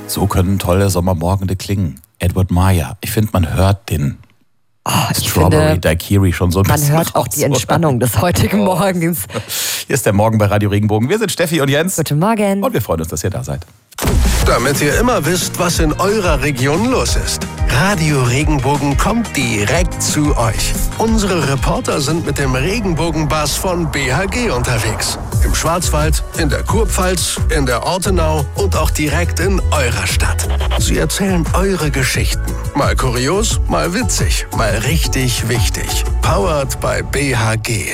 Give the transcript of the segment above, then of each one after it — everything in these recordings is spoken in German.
So können tolle Sommermorgende klingen. Edward Meyer. Ich finde, man hört den Strawberry Daiquiri schon so ein bisschen. Man hört auch die Entspannung des heutigen Morgens. Hier ist der Morgen bei Radio Regenbogen. Wir sind Steffi und Jens. Guten Morgen. Und wir freuen uns, dass ihr da seid. Damit ihr immer wisst, was in eurer Region los ist. Radio Regenbogen kommt direkt zu euch. Unsere Reporter sind mit dem Regenbogenbus von BHG unterwegs. Im Schwarzwald, in der Kurpfalz, in der Ortenau und auch direkt in eurer Stadt. Sie erzählen eure Geschichten. Mal kurios, mal witzig, mal richtig wichtig. Powered by BHG.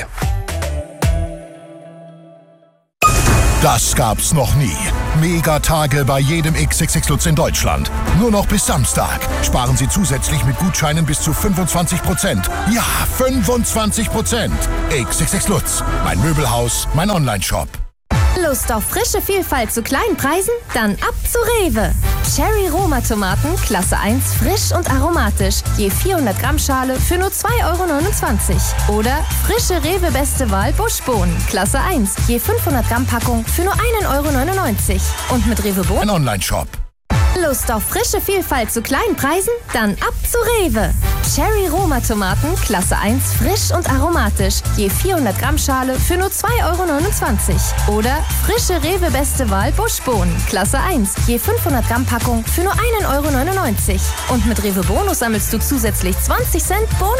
Das gab's noch nie. Megatage bei jedem XXX Lutz in Deutschland. Nur noch bis Samstag. Sparen Sie zusätzlich mit Gutscheinen bis zu 25%. Ja, 25%. XXX Lutz. Mein Möbelhaus, mein Onlineshop. Lust auf frische Vielfalt zu kleinen Preisen? Dann ab zu Rewe. Cherry Roma Tomaten, Klasse 1, frisch und aromatisch. Je 400 Gramm Schale für nur 2,29 €. Oder frische Rewe Beste Wahl Buschbohnen, Klasse 1, je 500 Gramm Packung für nur 1,99 €. Und mit Rewe Bohnen? Ein Onlineshop. Lust auf frische Vielfalt zu kleinen Preisen? Dann ab zu Rewe. Cherry Roma Tomaten, Klasse 1, frisch und aromatisch. Je 400 Gramm Schale für nur 2,29 €. Oder frische Rewe Beste Wahl Buschbohnen, Klasse 1, je 500 Gramm Packung für nur 1,99 €. Und mit Rewe Bonus sammelst du zusätzlich 20 Cent Bonus.